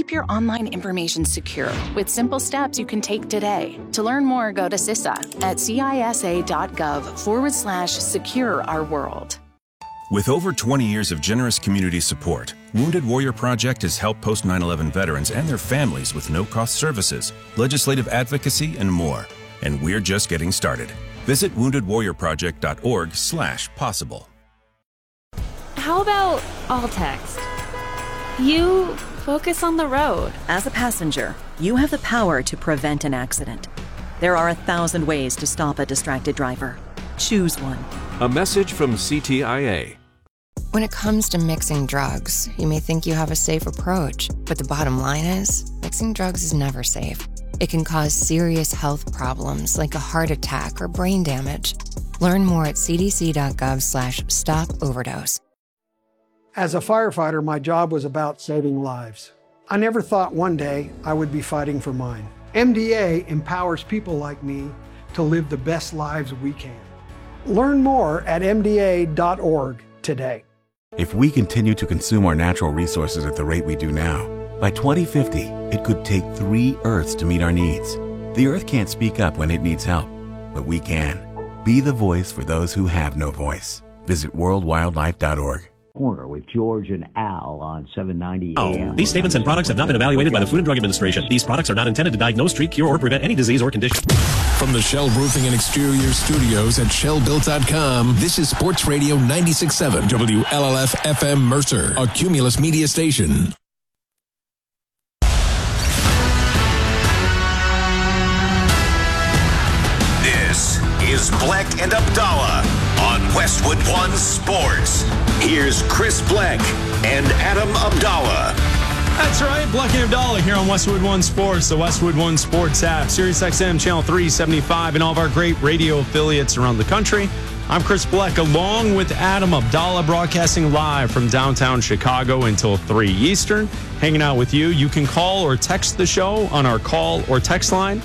keep your online information secure with simple steps you can take today. To learn more, go to CISA at cisa.gov/secure our world. With over 20 years of generous community support, Wounded Warrior Project has helped post 9/11 veterans and their families with no-cost services, legislative advocacy, and more. And we're just getting started. Visit woundedwarriorproject.org/possible. How about all text? You focus on the road. As a passenger, you have the power to prevent an accident. There are 1,000 ways to stop a distracted driver. Choose one. A message from CTIA. When it comes to mixing drugs, you may think you have a safe approach, but the bottom line is, mixing drugs is never safe. It can cause serious health problems like a heart attack or brain damage. Learn more at cdc.gov/stop-overdose. As a firefighter, my job was about saving lives. I never thought one day I would be fighting for mine. MDA empowers people like me to live the best lives we can. Learn more at mda.org today. If we continue to consume our natural resources at the rate we do now, by 2050, it could take 3 Earths to meet our needs. The Earth can't speak up when it needs help, but we can. Be the voice for those who have no voice. Visit worldwildlife.org. Corner with George and Al on 790 AM. These statements and products have not been evaluated by the Food and Drug Administration. These products are not intended to diagnose, treat, cure, or prevent any disease or condition. From the Shell Roofing and Exterior Studios at shellbuilt.com, this is Sports Radio 96.7 WLLF FM Mercer, a Cumulus media station. This is Black and Abdallah on Westwood One Sports. Here's Chris Black and Adam Abdallah. That's right, Black and Abdallah here on Westwood One Sports, the Westwood One Sports app, SiriusXM Channel 375, and all of our great radio affiliates around the country. I'm Chris Black, along with Adam Abdallah, broadcasting live from downtown Chicago until 3 Eastern. Hanging out with you. You can call or text the show on our call or text line,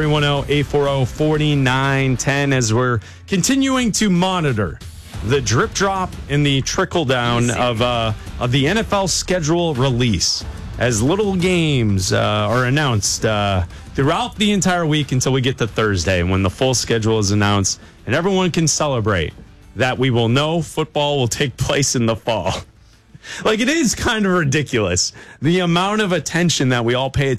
310-840-4910, as we're continuing to monitor the drip drop and the trickle down of the NFL schedule release, as little games are announced throughout the entire week until we get to Thursday, when the full schedule is announced and everyone can celebrate that we will know football will take place in the fall. Like, it is kind of ridiculous, the amount of attention that we all pay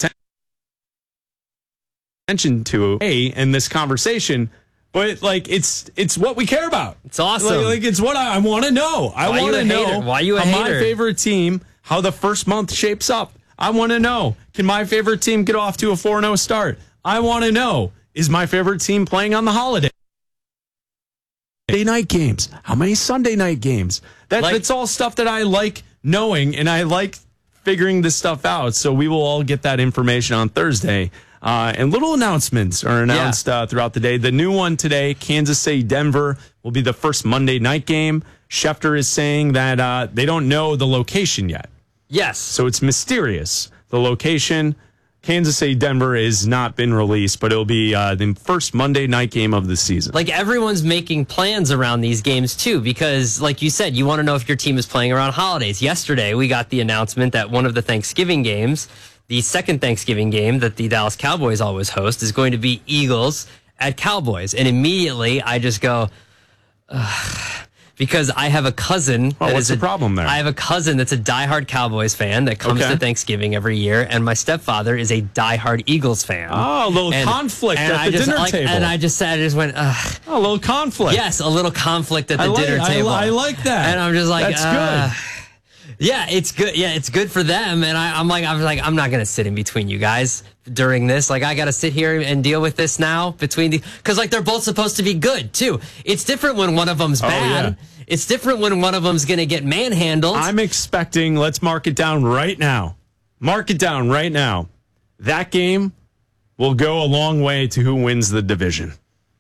attention to in this conversation. But, like, it's what we care about. It's awesome. Like it's what I want to know. I want to know why you a how hater? My favorite team, how the first month shapes up. I want to know, can my favorite team get off to a 4-0 start? I want to know, is my favorite team playing on the holiday night games? How many Sunday night games? That's all stuff that I like knowing, and I like figuring this stuff out. So we will all get that information on Thursday. And little announcements are announced throughout the day. The new one today, Kansas City, Denver, will be the first Monday night game. Schefter is saying that they don't know the location yet. Yes. So it's mysterious. The location, Kansas City, Denver, has not been released, but it'll be the first Monday night game of the season. Like, everyone's making plans around these games, too, because, like you said, you want to know if your team is playing around holidays. Yesterday, we got the announcement that one of the Thanksgiving games, the second Thanksgiving game that the Dallas Cowboys always host, is going to be Eagles at Cowboys. And immediately I just go, because I have a cousin. What's the problem there? I have a cousin that's a diehard Cowboys fan that comes to Thanksgiving every year, and my stepfather is a diehard Eagles fan. Oh, a little conflict at the dinner table. And I just went, ugh. Oh, a little conflict. Yes, a little conflict at the dinner table. I like that. And I'm just like, that's good. Yeah, it's good. Yeah, it's good for them. And I'm like, I'm not going to sit in between you guys during this. Like, I got to sit here and deal with this now because like they're both supposed to be good too. It's different when one of them's bad. Yeah. It's different when one of them's going to get manhandled. I'm expecting, let's mark it down right now. Mark it down right now. That game will go a long way to who wins the division.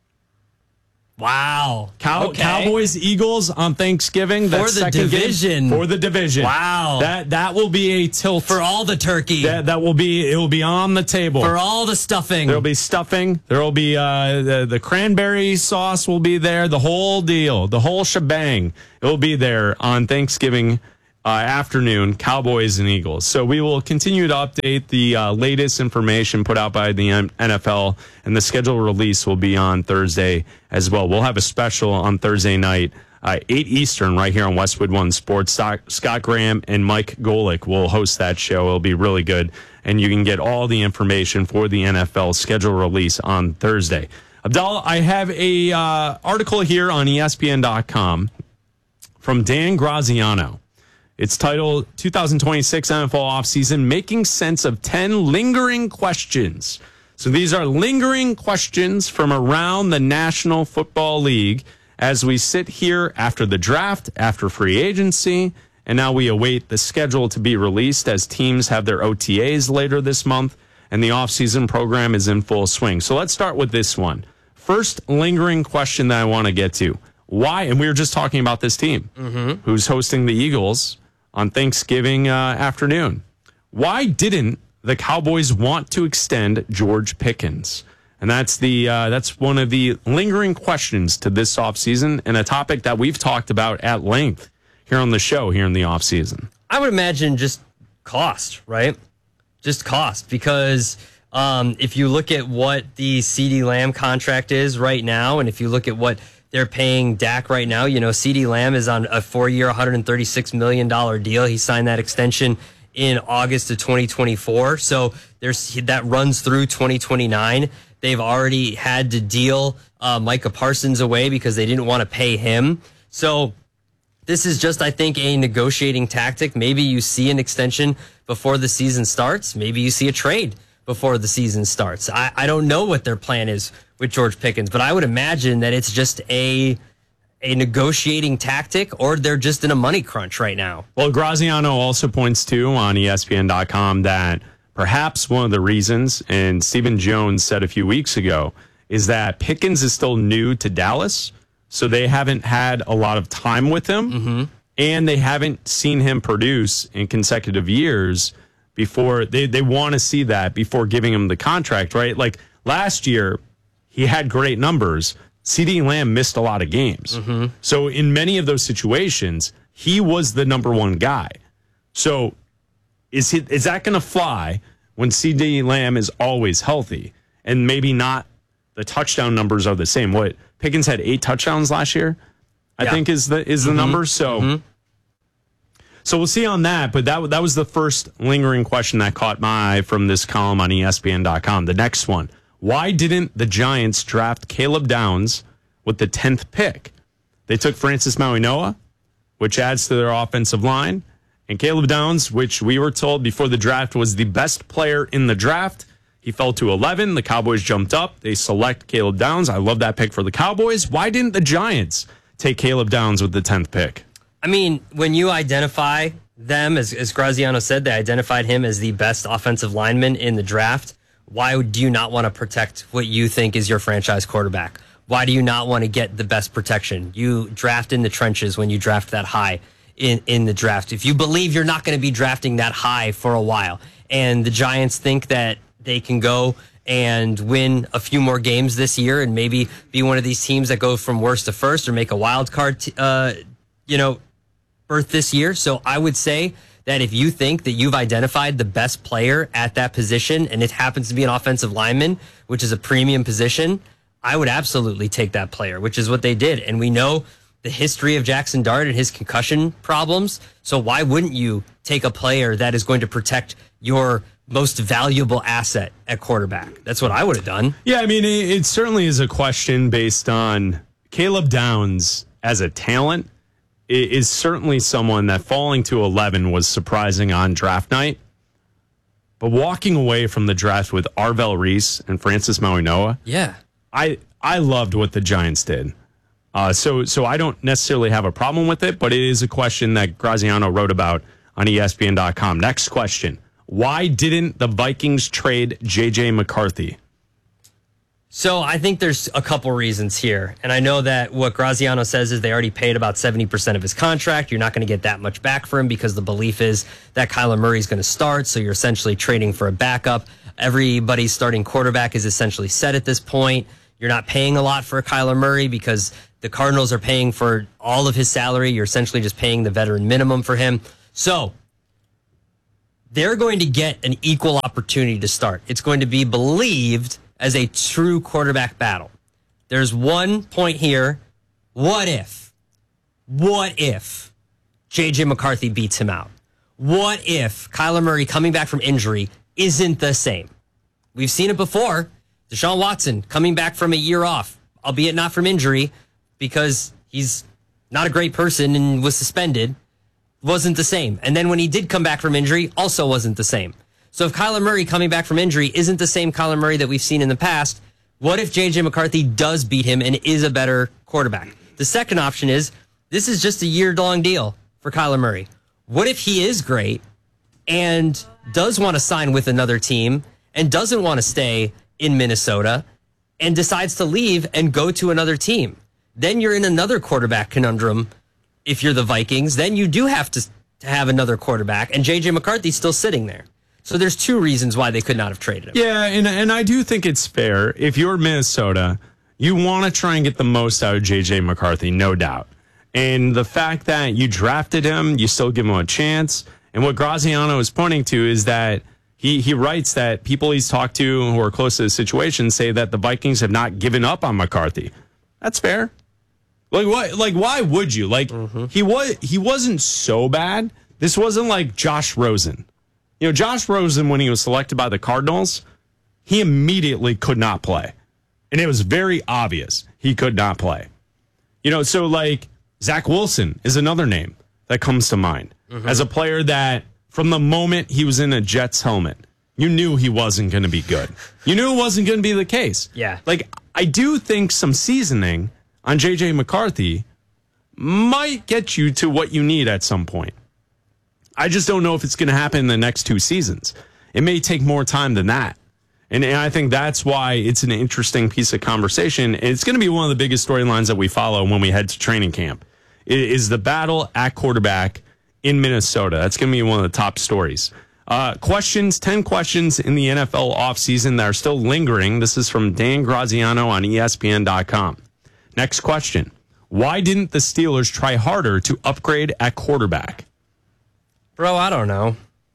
Wow. Cowboys, Eagles on Thanksgiving. For the division. For the division. Wow. That will be a tilt. For all the turkey. It will be on the table. For all the stuffing. There'll be stuffing. There'll be the cranberry sauce will be there. The whole deal. The whole shebang. It will be there on Thanksgiving afternoon, Cowboys and Eagles. So we will continue to update the latest information put out by the NFL, and the schedule release will be on Thursday as well. We'll have a special on Thursday night, 8 Eastern, right here on Westwood One Sports. Scott Graham and Mike Golick will host that show. It'll be really good, and you can get all the information for the NFL schedule release on Thursday. Abdallah, I have a article here on ESPN.com from Dan Graziano. It's titled 2026 NFL Offseason, Making Sense of 10 Lingering Questions. So these are lingering questions from around the National Football League as we sit here after the draft, after free agency, and now we await the schedule to be released as teams have their OTAs later this month, and the offseason program is in full swing. So let's start with this one. First lingering question that I want to get to. Why, and we were just talking about this team who's hosting the Eagles on Thanksgiving afternoon. Why didn't the Cowboys want to extend George Pickens? And that's one of the lingering questions to this offseason, and a topic that we've talked about at length here on the show here in the offseason. I would imagine just cost, right? Just cost, because if you look at what the CeeDee Lamb contract is right now, and if you look at what they're paying Dak right now, CeeDee Lamb is on a 4-year, $136 million deal. He signed that extension in August of 2024. So that runs through 2029. They've already had to deal Micah Parsons away because they didn't want to pay him. So this is just, I think, a negotiating tactic. Maybe you see an extension before the season starts. Maybe you see a trade before the season starts. I don't know what their plan is with George Pickens, but I would imagine that it's just a negotiating tactic, or they're just in a money crunch right now. Well, Graziano also points to on ESPN.com that perhaps one of the reasons, and Stephen Jones said a few weeks ago, is that Pickens is still new to Dallas, so they haven't had a lot of time with him, and they haven't seen him produce in consecutive years before. They want to see that before giving him the contract, right? Like last year, he had great numbers. CeeDee Lamb missed a lot of games. So in many of those situations, he was the number one guy. So is that going to fly when CeeDee Lamb is always healthy and maybe not the touchdown numbers are the same? What Pickens had 8 touchdowns last year, I think is the number. So so we'll see on that. But that was the first lingering question that caught my eye from this column on ESPN.com. The next one. Why didn't the Giants draft Caleb Downs with the 10th pick? They took Francis Mauigoa, which adds to their offensive line, and Caleb Downs, which we were told before the draft was the best player in the draft. He fell to 11. The Cowboys jumped up. They select Caleb Downs. I love that pick for the Cowboys. Why didn't the Giants take Caleb Downs with the 10th pick? I mean, when you identify them, as Graziano said, they identified him as the best offensive lineman in the draft. Why do you not want to protect what you think is your franchise quarterback? Why do you not want to get the best protection? You draft in the trenches when you draft that high in the draft. If you believe you're not going to be drafting that high for a while, and the Giants think that they can go and win a few more games this year and maybe be one of these teams that go from worst to first or make a wild card, berth this year. So I would say that if you think that you've identified the best player at that position, and it happens to be an offensive lineman, which is a premium position, I would absolutely take that player, which is what they did. And we know the history of Jackson Dart and his concussion problems. So why wouldn't you take a player that is going to protect your most valuable asset at quarterback? That's what I would have done. Yeah, I mean, it certainly is a question based on Caleb Downs as a talent. Is certainly someone that falling to 11 was surprising on draft night. But walking away from the draft with Arvell Reese and Francis Mauigoa, I loved what the Giants did. So I don't necessarily have a problem with it, but it is a question that Graziano wrote about on ESPN.com. Next question. Why didn't the Vikings trade J.J. McCarthy? So I think there's a couple reasons here. And I know that what Graziano says is they already paid about 70% of his contract. You're not going to get that much back for him because the belief is that Kyler Murray is going to start. So you're essentially trading for a backup. Everybody's starting quarterback is essentially set at this point. You're not paying a lot for Kyler Murray because the Cardinals are paying for all of his salary. You're essentially just paying the veteran minimum for him. So they're going to get an equal opportunity to start. It's going to be believed as a true quarterback battle. There's one point here. What if J.J. McCarthy beats him out? What if Kyler Murray coming back from injury isn't the same? We've seen it before. Deshaun Watson coming back from a year off, albeit not from injury, because he's not a great person and was suspended, wasn't the same. And then when he did come back from injury, also wasn't the same. So if Kyler Murray coming back from injury isn't the same Kyler Murray that we've seen in the past, what if J.J. McCarthy does beat him and is a better quarterback? The second option is this is just a year-long deal for Kyler Murray. What if he is great and does want to sign with another team and doesn't want to stay in Minnesota and decides to leave and go to another team? Then you're in another quarterback conundrum. If you're the Vikings, then you do have to have another quarterback, and J.J. McCarthy's still sitting there. So there's two reasons why they could not have traded him. Yeah, and I do think it's fair. If you're Minnesota, you want to try and get the most out of J.J. McCarthy, no doubt. And the fact that you drafted him, you still give him a chance. And what Graziano is pointing to is that he writes that people he's talked to who are close to the situation say that the Vikings have not given up on McCarthy. That's fair. Like what? Like why would you? Like he wasn't so bad. This wasn't like Josh Rosen. You know, Josh Rosen, when he was selected by the Cardinals, he immediately could not play. And it was very obvious he could not play. You know, so like Zach Wilson is another name that comes to mind as a player that from the moment he was in a Jets helmet, you knew he wasn't going to be good. You knew it wasn't going to be the case. Yeah. Like, I do think some seasoning on J.J. McCarthy might get you to what you need at some point. I just don't know if it's going to happen in the next 2 seasons. It may take more time than that. And I think that's why it's an interesting piece of conversation. And it's going to be one of the biggest storylines that we follow when we head to training camp. It is the battle at quarterback in Minnesota. That's going to be one of the top stories. 10 questions in the NFL offseason that are still lingering. This is from Dan Graziano on ESPN.com. Next question. Why didn't the Steelers try harder to upgrade at quarterback? Bro, I don't know.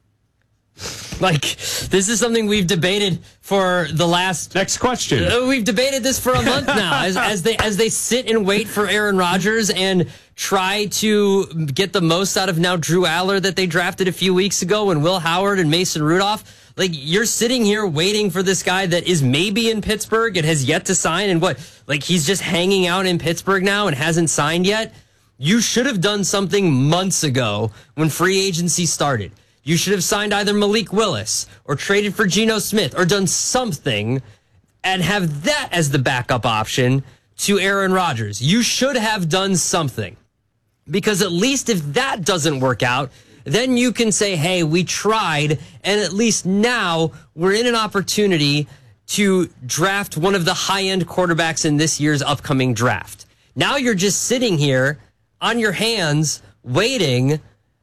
Like, this is something we've debated for the last... Next question. We've debated this for a month now as they sit and wait for Aaron Rodgers and try to get the most out of now Drew Aller that they drafted a few weeks ago and Will Howard and Mason Rudolph. Like, you're sitting here waiting for this guy that is maybe in Pittsburgh and has yet to sign, and what? Like, he's just hanging out in Pittsburgh now and hasn't signed yet? You should have done something months ago when free agency started. You should have signed either Malik Willis or traded for Geno Smith or done something and have that as the backup option to Aaron Rodgers. You should have done something, because at least if that doesn't work out, then you can say, hey, we tried, and at least now we're in an opportunity to draft one of the high-end quarterbacks in this year's upcoming draft. Now you're just sitting here on your hands waiting,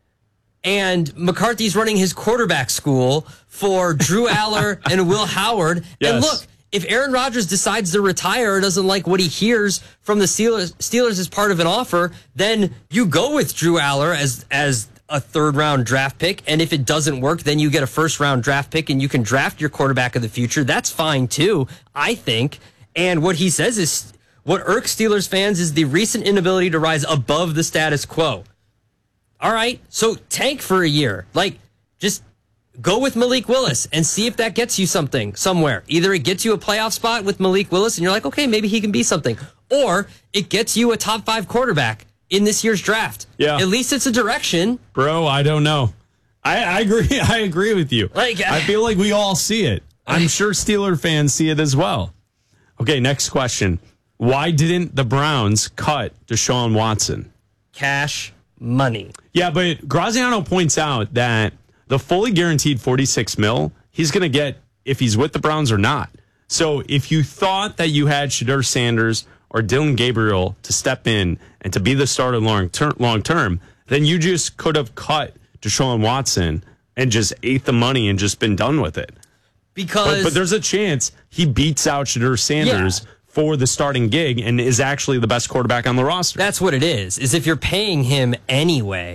and McCarthy's running his quarterback school for Drew Aller and Will Howard. Yes. And look, if Aaron Rodgers decides to retire or doesn't like what he hears from the Steelers as part of an offer, then you go with Drew Aller as a third-round draft pick. And if it doesn't work, then you get a first-round draft pick and you can draft your quarterback of the future. That's fine, too, I think. And what he says is what irks Steelers fans is the recent inability to rise above the status quo. All right, so tank for a year. Like, just go with Malik Willis and see if that gets you something somewhere. Either it gets you a playoff spot with Malik Willis and you're like, okay, maybe he can be something. Or it gets you a top 5 quarterback in this year's draft. Yeah. At least it's a direction. Bro, I don't know. I agree. I agree with you. Like, I feel like we all see it. I'm sure Steeler fans see it as well. Okay, next question. Why didn't the Browns cut Deshaun Watson? Cash money. Yeah, but Graziano points out that the fully guaranteed $46 million, he's going to get if he's with the Browns or not. So if you thought that you had Shedeur Sanders or Dylan Gabriel to step in and to be the starter long term, then you just could have cut Deshaun Watson and just ate the money and just been done with it. But there's a chance he beats out Shedeur Sanders for the starting gig and is actually the best quarterback on the roster. That's what it is if you're paying him anyway,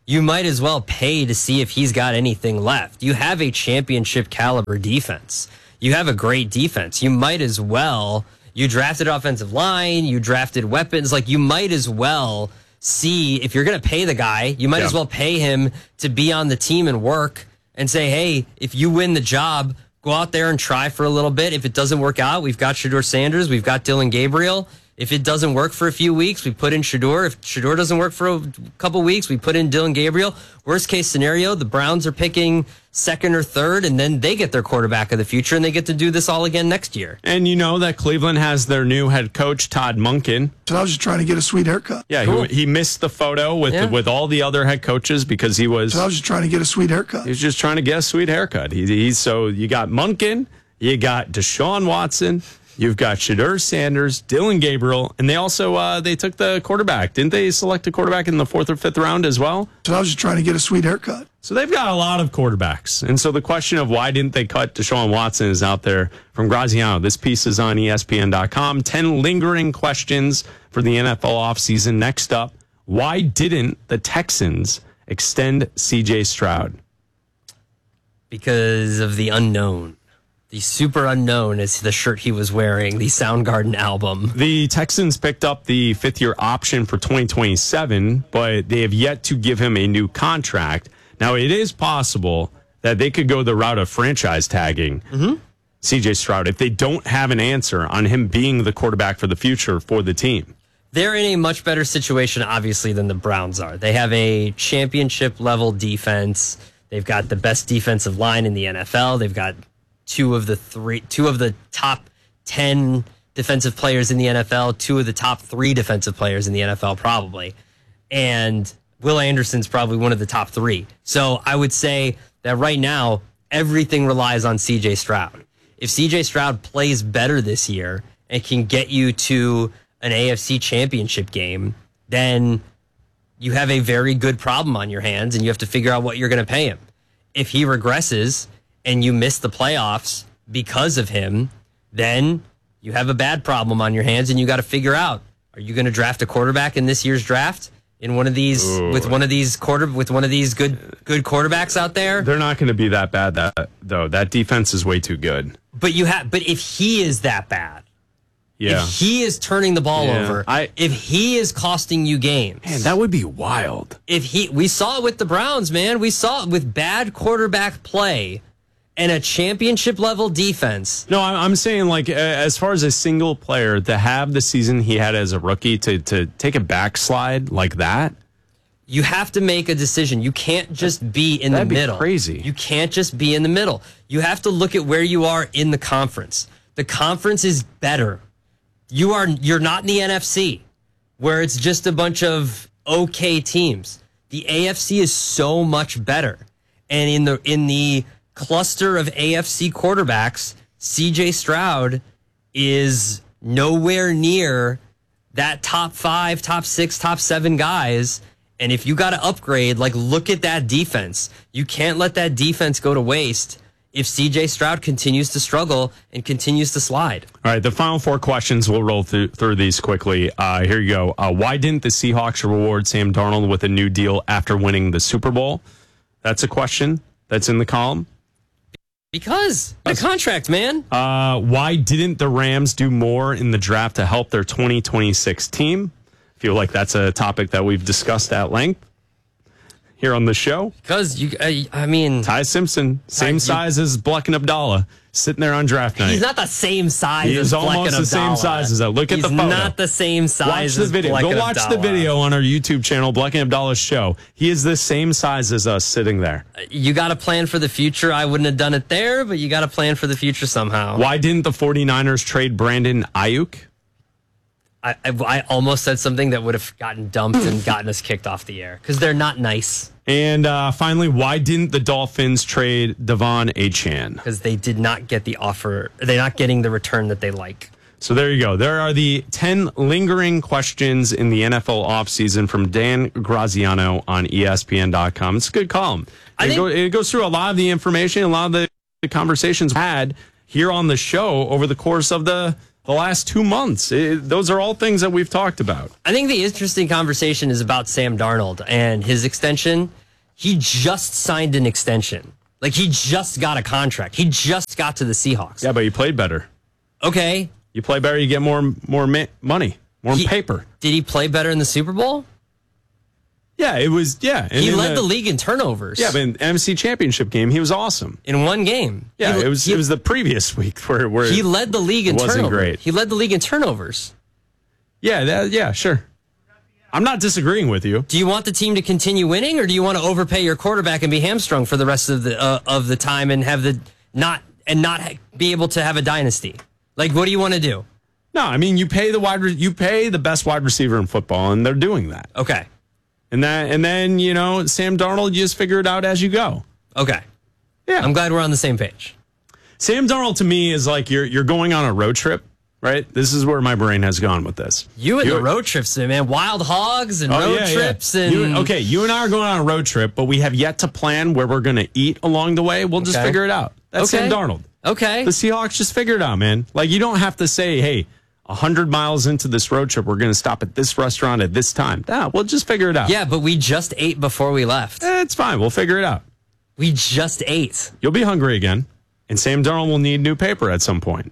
you might as well pay to see if he's got anything left. You have a championship caliber defense. You have a great defense. You might as well, you drafted offensive line, you drafted weapons. Like, you might as well see if you're going to pay the guy, you might as well pay him to be on the team and work and say, hey, if you win the job, go out there and try for a little bit. If it doesn't work out, we've got Shedeur Sanders, we've got Dillon Gabriel. If it doesn't work for a few weeks, we put in Shedeur. If Shedeur doesn't work for a couple weeks, we put in Dillon Gabriel. Worst case scenario, the Browns are picking second or third, and then they get their quarterback of the future, and they get to do this all again next year. And you know that Cleveland has their new head coach, Todd Monken. So I was just trying to get a sweet haircut. Yeah, cool. he missed the photo with all the other head coaches because he was... So I was just trying to get a sweet haircut. He was just trying to get a sweet haircut. So you got Monken, you got Deshaun Watson... You've got Shedeur Sanders, Dillon Gabriel, and they also they took the quarterback. Didn't they select a quarterback in the 4th or 5th round as well? So I was just trying to get a sweet haircut. So they've got a lot of quarterbacks. And so the question of why didn't they cut Deshaun Watson is out there from Graziano. This piece is on ESPN.com. 10 lingering questions for the NFL offseason. Next up, why didn't the Texans extend C.J. Stroud? Because of the unknown. The super unknown is the shirt he was wearing, the Soundgarden album. The Texans picked up the 5th-year option for 2027, but they have yet to give him a new contract. Now, it is possible that they could go the route of franchise tagging C.J. Stroud if they don't have an answer on him being the quarterback for the future for the team. They're in a much better situation, obviously, than the Browns are. They have a championship-level defense. They've got the best defensive line in the NFL. They've got two of the top 10 defensive players in the NFL, 2 of the top 3 defensive players in the NFL, probably. And Will Anderson's probably one of the top 3. So I would say that right now, everything relies on C.J. Stroud. If C.J. Stroud plays better this year and can get you to an AFC championship game, then you have a very good problem on your hands, and you have to figure out what you're going to pay him. If he regresses and you miss the playoffs because of him, then you have a bad problem on your hands, and you got to figure out, are you going to draft a quarterback in this year's draft in one of these with one of these good quarterbacks out there? They're not going to be that bad though. That defense is way too good. But if he is that bad, if he is turning the ball over, if he is costing you games, man, that would be wild. We saw it with the Browns, man. We saw it with bad quarterback play and a championship-level defense. No, I'm saying, like, as far as a single player, to have the season he had as a rookie, to take a backslide like that. You have to make a decision. You can't just be in the middle. That'd be crazy. You can't just be in the middle. You have to look at where you are in the conference. The conference is better. You're not in the NFC, where it's just a bunch of okay teams. The AFC is so much better. And in the cluster of AFC quarterbacks, C.J. Stroud is nowhere near that top 5, top 6, top 7 guys. And if you got to upgrade, like, look at that defense. You can't let that defense go to waste if C.J. Stroud continues to struggle and continues to slide. All right, the final 4 questions, we'll roll through these quickly. Here you go. Why didn't the Seahawks reward Sam Darnold with a new deal after winning the Super Bowl? That's a question that's in the column. Because the contract, man. Why didn't the Rams do more in the draft to help their 2026 team? I feel like that's a topic that we've discussed at length here on the show. Because, Ty Simpson, same size as Bleck and Abdallah, sitting there on draft night. He's not the same size as Bleck and Abdallah. He's almost the same size as that. Look at the photo. He's not the same size as Bleck and Abdallah. Go watch the video on our YouTube channel, Bleck and Abdallah's show. He is the same size as us sitting there. You got to plan for the future. I wouldn't have done it there, but you got to plan for the future somehow. Why didn't the 49ers trade Brandon Ayuk? I almost said something that would have gotten dumped and gotten us kicked off the air because they're not nice. And finally, why didn't the Dolphins trade Devon Achane? Because they did not get the offer. They're not getting the return that they like. So there you go. There are the 10 lingering questions in the NFL offseason from Dan Graziano on ESPN.com. It's a good column. It goes through a lot of the information, a lot of the conversations we had here on the show over the course of the the last 2 months. Those are all things that we've talked about. I think the interesting conversation is about Sam Darnold and his extension. He just signed an extension. Like, he just got a contract. He just got to the Seahawks. Yeah, but you played better. Okay. You play better, you get more money, more paper. Did he play better in the Super Bowl? Yeah, it was, yeah. He led the league in turnovers. Yeah, but in the NFC Championship game, he was awesome. In one game. Yeah, it was the previous week where he led the league in turnovers. Wasn't great. He led the league in turnovers. Yeah, sure. I'm not disagreeing with you. Do you want the team to continue winning, or do you want to overpay your quarterback and be hamstrung for the rest of the time and have not be able to have a dynasty? Like, what do you want to do? No, I mean, you pay the best wide receiver in football, and they're doing that. Okay. And then, you know, Sam Darnold, you just figure it out as you go. Okay. Yeah. I'm glad we're on the same page. Sam Darnold, to me, is like you're going on a road trip, right? This is where my brain has gone with this. You and the road trips, man. Wild hogs and road trips. Yeah. And you and I are going on a road trip, but we have yet to plan where we're going to eat along the way. We'll just figure it out. That's Sam Darnold. Okay. The Seahawks just figured it out, man. Like, you don't have to say, hey, 100 miles into this road trip, we're going to stop at this restaurant at this time. Nah, we'll just figure it out. Yeah, but we just ate before we left. It's fine. We'll figure it out. We just ate. You'll be hungry again, and Sam Darnold will need new paper at some point.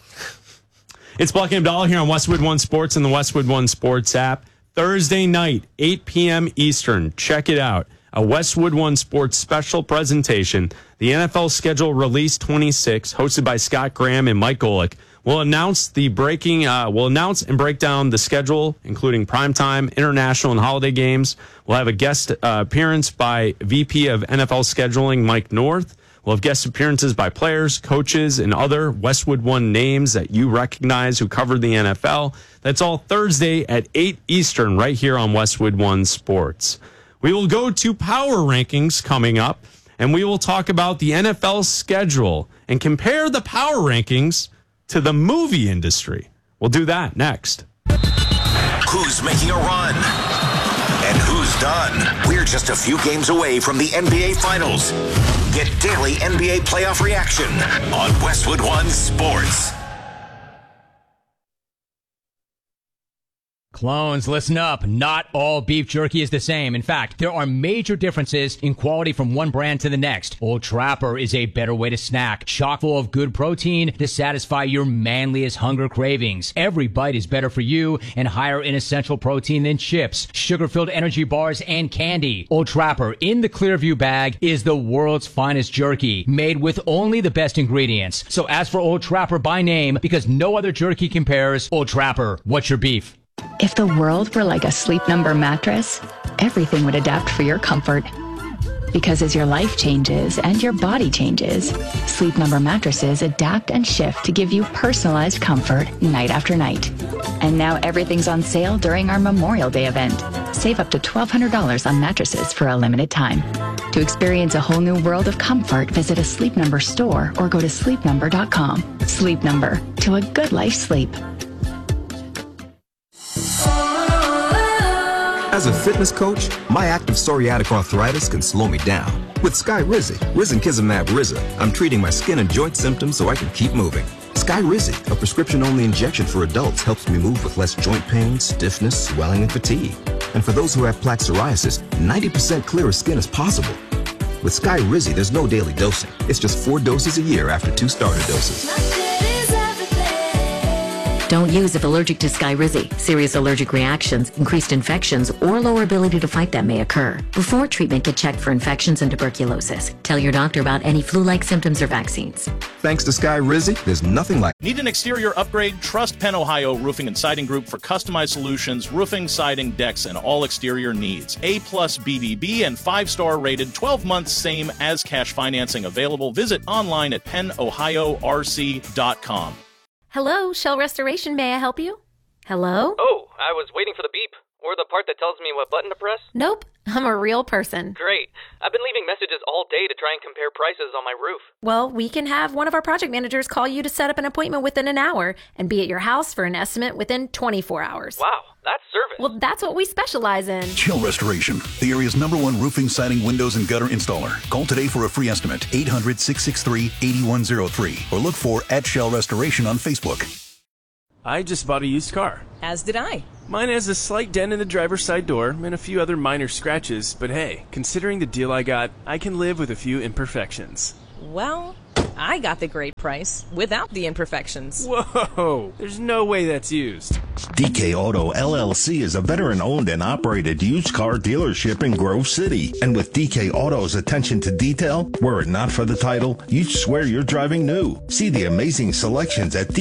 It's Black and Abdallah here on Westwood One Sports and the Westwood One Sports app. Thursday night, 8 p.m. Eastern. Check it out. A Westwood One Sports special presentation. The NFL Schedule Release 26, hosted by Scott Graham and Mike Golick, will announce and break down the schedule, including primetime, international, and holiday games. We'll have a guest appearance by VP of NFL Scheduling, Mike North. We'll have guest appearances by players, coaches, and other Westwood One names that you recognize who covered the NFL. That's all Thursday at 8 Eastern right here on Westwood One Sports. We will go to power rankings coming up, and we will talk about the NFL schedule and compare the power rankings to the movie industry. We'll do that next. Who's making a run? And who's done? We're just a few games away from the NBA Finals. Get daily NBA playoff reaction on Westwood One Sports. Clones, listen up. Not all beef jerky is the same. In fact, there are major differences in quality from one brand to the next. Old Trapper is a better way to snack, chock full of good protein to satisfy your manliest hunger cravings. Every bite is better for you and higher in essential protein than chips, sugar-filled energy bars, and candy. Old Trapper in the Clearview bag is the world's finest jerky, made with only the best ingredients. So ask for Old Trapper by name because no other jerky compares. Old Trapper, what's your beef? If the world were like a Sleep Number mattress, everything would adapt for your comfort. Because as your life changes and your body changes, Sleep Number mattresses adapt and shift to give you personalized comfort night after night. And now everything's on sale during our Memorial Day event. Save up to $1,200 on mattresses for a limited time. To experience a whole new world of comfort, visit a Sleep Number store or go to sleepnumber.com. Sleep Number, to a good life sleep. As a fitness coach, my active psoriatic arthritis can slow me down. With Skyrizi, Risankizumab Riza, I'm treating my skin and joint symptoms so I can keep moving. Skyrizi, a prescription-only injection for adults, helps me move with less joint pain, stiffness, swelling, and fatigue. And for those who have plaque psoriasis, 90% clearer skin is possible. With Skyrizi, there's no daily dosing. It's just 4 doses a year after 2 starter doses. Don't use if allergic to Skyrizi. Serious allergic reactions, increased infections, or lower ability to fight them may occur. Before treatment, get checked for infections and tuberculosis. Tell your doctor about any flu-like symptoms or vaccines. Thanks to Skyrizi, there's nothing like... Need an exterior upgrade? Trust Penn Ohio Roofing and Siding Group for customized solutions, roofing, siding, decks, and all exterior needs. A+ BBB and 5-star rated, 12 months same as cash financing available. Visit online at pennohiorc.com. Hello, Shell Restoration. May I help you? Hello? Oh, I was waiting for the beep. Or the part that tells me what button to press. Nope, I'm a real person. Great. I've been leaving messages all day to try and compare prices on my roof. Well, we can have one of our project managers call you to set up an appointment within an hour and be at your house for an estimate within 24 hours. Wow, that's service. Well, that's what we specialize in. Shell Restoration, the area's #1 roofing, siding, windows, and gutter installer. Call today for a free estimate, 800-663-8103, or look for @Shell Restoration on Facebook. I just bought a used car. As did I. Mine has a slight dent in the driver's side door and a few other minor scratches, but hey, considering the deal I got, I can live with a few imperfections. Well, I got the great price without the imperfections. Whoa, there's no way that's used. DK Auto LLC is a veteran-owned and operated used car dealership in Grove City. And with DK Auto's attention to detail, were it not for the title, you'd swear you're driving new. See the amazing selections at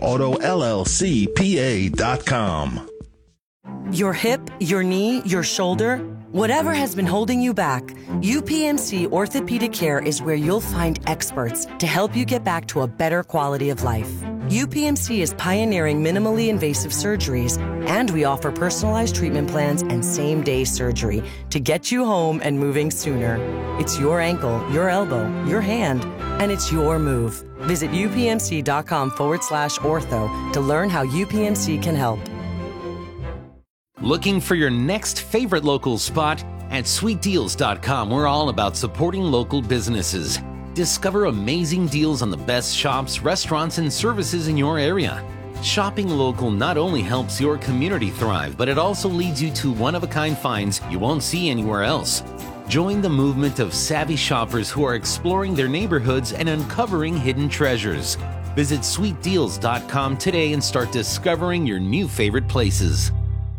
DKAutoLLCPA.com. Your hip, your knee, your shoulder, whatever has been holding you back, UPMC Orthopedic Care is where you'll find experts to help you get back to a better quality of life. UPMC is pioneering minimally invasive surgeries, and we offer personalized treatment plans and same-day surgery to get you home and moving sooner. It's your ankle, your elbow, your hand, and it's your move. Visit upmc.com/ortho to learn how UPMC can help. Looking for your next favorite local spot? At sweetdeals.com, we're all about supporting local businesses. Discover amazing deals on the best shops, restaurants, and services in your area. Shopping local not only helps your community thrive, but it also leads you to one-of-a-kind finds you won't see anywhere else. Join the movement of savvy shoppers who are exploring their neighborhoods and uncovering hidden treasures. Visit sweetdeals.com today and start discovering your new favorite places.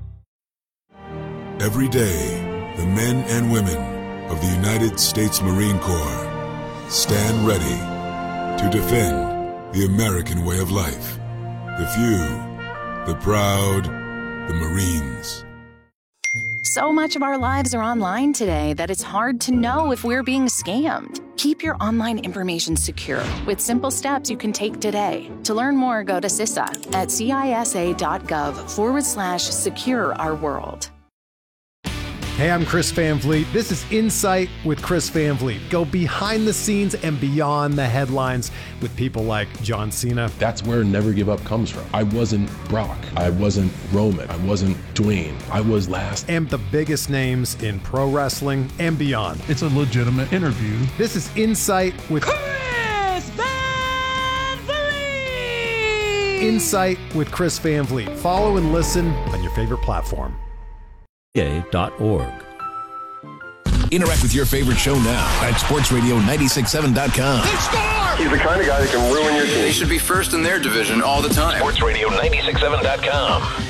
Every day, the men and women of the United States Marine Corps stand ready to defend the American way of life. The few, the proud, the Marines. So much of our lives are online today that it's hard to know if we're being scammed. Keep your online information secure with simple steps you can take today. To learn more, go to CISA at cisa.gov/secure our world. Hey, I'm Chris Van Vliet. This is Insight with Chris Van Vliet. Go behind the scenes and beyond the headlines with people like John Cena. That's where Never Give Up comes from. I wasn't Brock. I wasn't Roman. I wasn't Dwayne. I was last. And the biggest names in pro wrestling and beyond. It's a legitimate interview. This is Insight with Chris Van Vliet. Insight with Chris Van Vliet. Follow and listen on your favorite platform. Interact with your favorite show now at sportsradio967.com. He's the kind of guy that can ruin your team. They should be first in their division all the time. sportsradio967.com.